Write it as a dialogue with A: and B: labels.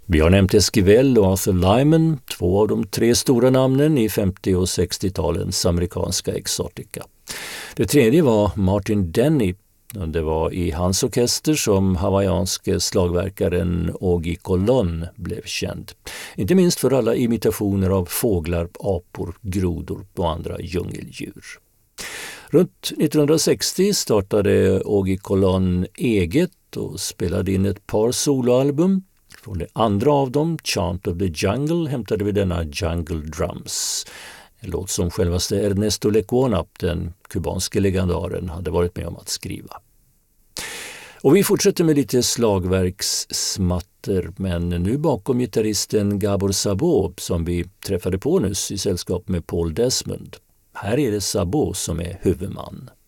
A: Vi har nämnt Esquivel och Arthur Lyman, två av de tre stora namnen i 50- och 60-talens amerikanska exotica. Det tredje var Martin Denny. Det var i hans orkester som hawaiianske slagverkaren Augie Colón blev känd. Inte minst för alla imitationer av fåglar, apor, grodor och andra djungeldjur. Runt 1960 startade Augie Colón eget och spelade in ett par soloalbum. Från det andra av dem, Chant of the Jungle, hämtade vi denna Jungle Drums. En låt som självaste Ernesto Lecuona, den kubanske legendaren, hade varit med om att skriva. Och vi fortsätter med lite slagverkssmatter, men nu bakom gitarristen Gabor Szabo som vi träffade på nyss i sällskap med Paul Desmond. Här är det Szabo som är huvudman.